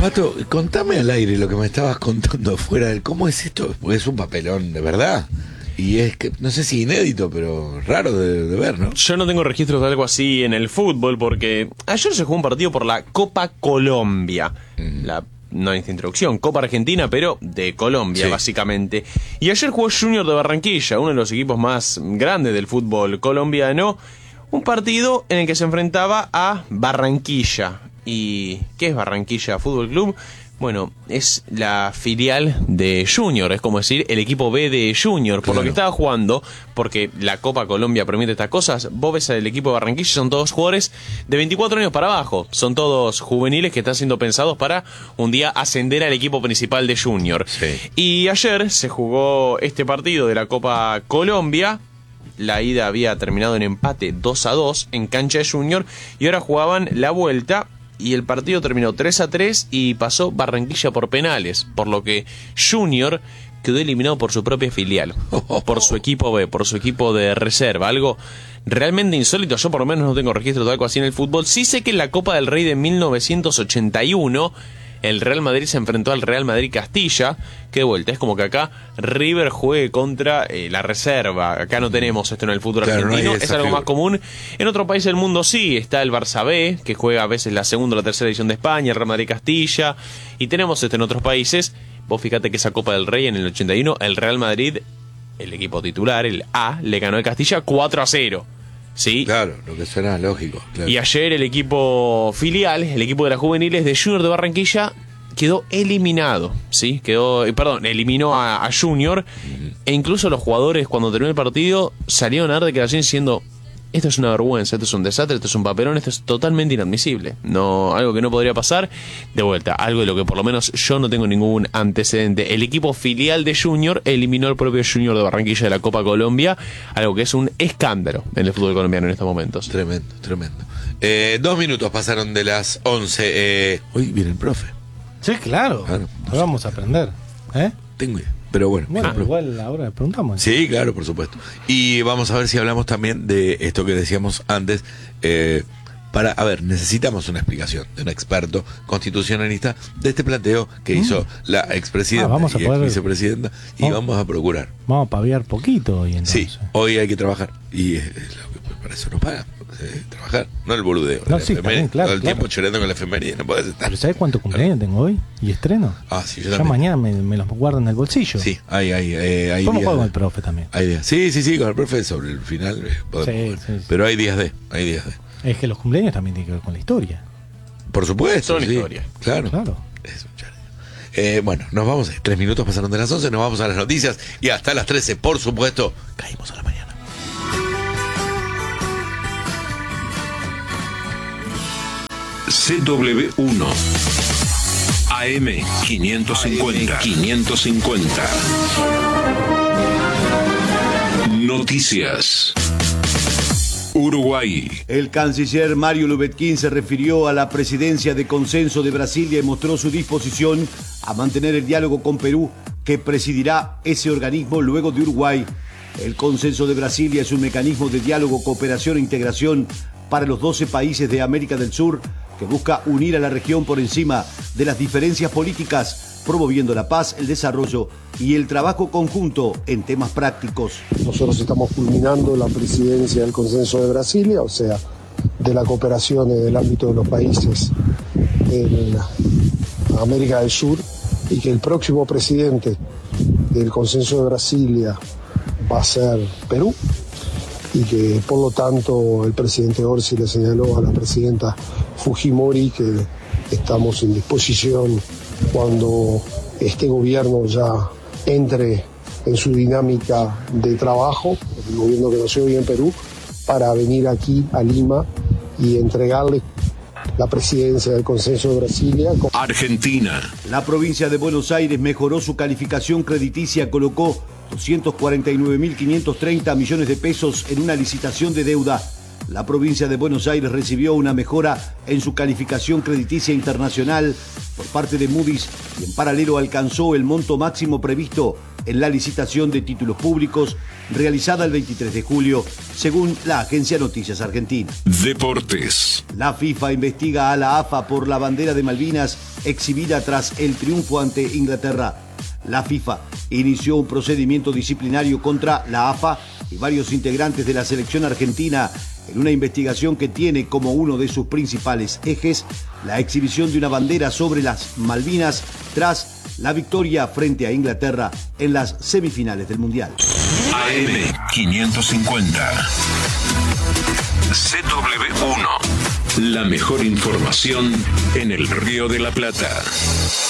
Pato, contame al aire lo que me estabas contando fuera del... ¿Cómo es esto? Porque es un papelón de verdad. Y es que, no sé si inédito, pero raro de ver, ¿no? Yo no tengo registros de algo así en el fútbol porque ayer se jugó un partido por la Copa Colombia. No es introducción, Copa Argentina, pero de Colombia, básicamente. Y ayer jugó Junior de Barranquilla, uno de los equipos más grandes del fútbol colombiano. Un partido en el que se enfrentaba a Barranquilla. ¿Y qué es Barranquilla Fútbol Club? Bueno, es la filial de Junior, es como decir el equipo B de Junior, por lo que estaba jugando, porque la Copa Colombia permite estas cosas. Vos ves el equipo de Barranquilla, son todos jugadores de 24 años para abajo, son todos juveniles que están siendo pensados para un día ascender al equipo principal de Junior. Y ayer se jugó este partido de la Copa Colombia. La ida había terminado en empate 2-2 en cancha de Junior y ahora jugaban la vuelta. Y el partido terminó 3-3 y pasó Barranquilla por penales, por lo que Junior quedó eliminado por su propia filial, por su equipo B, por su equipo de reserva, algo realmente insólito. Yo por lo menos no tengo registro de algo así en el fútbol. Sí sé que en la Copa del Rey de 1981 el Real Madrid se enfrentó al Real Madrid Castilla. Que de vuelta, es como que acá River juegue contra la reserva. Acá no tenemos esto en el fútbol argentino, es algo más común. En otro país del mundo sí, está el Barça B, que juega a veces la segunda o la tercera división de España, el Real Madrid Castilla, y tenemos esto en otros países. Vos fíjate que esa Copa del Rey en el 81, el Real Madrid, el equipo titular, el A, le ganó al Castilla 4-0. ¿Sí? Claro, lo que suena lógico. Claro. Y ayer el equipo filial, el equipo de las juveniles de Junior de Barranquilla, quedó eliminado, ¿sí? Eliminó a Junior, e incluso los jugadores cuando terminó el partido salieron a dar declaraciones diciendo: esto es una vergüenza, esto es un desastre, esto es un papelón, esto es totalmente inadmisible. No, algo que no podría pasar. De vuelta, algo de lo que por lo menos yo no tengo ningún antecedente. El equipo filial de Junior eliminó al propio Junior de Barranquilla de la Copa Colombia, algo que es un escándalo en el fútbol colombiano en estos momentos. Tremendo. 2 minutos pasaron de las 11. Hoy viene el profe. Sí, claro. Lo vamos a aprender. Tengo idea. Pero bueno, igual ahora le preguntamos. Sí, claro, por supuesto. Y vamos a ver si hablamos también de esto que decíamos antes. Necesitamos una explicación de un experto constitucionalista de este planteo que hizo la expresidenta y vicepresidenta. Y vamos a procurar. Vamos a paviar poquito hoy entonces. Sí, hoy hay que trabajar. Y para eso nos pagan. Trabajar, no el boludeo. No, sí, también, todo el tiempo choreando con la efeméride, no podés estar. ¿Pero sabés cuántos cumpleaños tengo hoy? ¿Y estreno? Sí, yo también. Mañana me los guardo en el bolsillo. Sí, hay ¿Cómo juego con el profe también? Hay días. Sí, con el profe sobre el final podemos jugar. Pero hay días de. Es que los cumpleaños también tienen que ver con la historia. Por supuesto. Son historia. Claro. Es un charla. Bueno, nos vamos. 3 minutos pasaron de las 11, nos vamos a las noticias y hasta las 13, por supuesto, caímos a la mañana. CW1 AM 550 Noticias. Uruguay. El canciller Mario Lubetkin se refirió a la presidencia de Consenso de Brasilia y mostró su disposición a mantener el diálogo con Perú, que presidirá ese organismo luego de Uruguay. El Consenso de Brasilia es un mecanismo de diálogo, cooperación e integración para los 12 países de América del Sur, que busca unir a la región por encima de las diferencias políticas, promoviendo la paz, el desarrollo y el trabajo conjunto en temas prácticos. Nosotros estamos culminando la presidencia del Consenso de Brasilia, o sea, de la cooperación en el ámbito de los países en América del Sur, y que el próximo presidente del Consenso de Brasilia va a ser Perú, y que por lo tanto el presidente Orsi le señaló a la presidenta Fujimori que estamos en disposición, cuando este gobierno ya entre en su dinámica de trabajo, el gobierno que nació hoy en Perú, para venir aquí a Lima y entregarle la presidencia del Consenso de Brasilia. Argentina. La provincia de Buenos Aires mejoró su calificación crediticia, colocó 249.530 millones de pesos en una licitación de deuda. la provincia de Buenos Aires recibió una mejora en su calificación crediticia internacional por parte de Moody's y en paralelo alcanzó el monto máximo previsto en la licitación de títulos públicos realizada el 23 de julio, según la agencia Noticias Argentina. Deportes. La FIFA investiga a la AFA por la bandera de Malvinas exhibida tras el triunfo ante Inglaterra. La FIFA inició un procedimiento disciplinario contra la AFA y varios integrantes de la selección argentina en una investigación que tiene como uno de sus principales ejes la exhibición de una bandera sobre las Malvinas tras la victoria frente a Inglaterra en las semifinales del Mundial. AM 550. CW1. La mejor información en el Río de la Plata.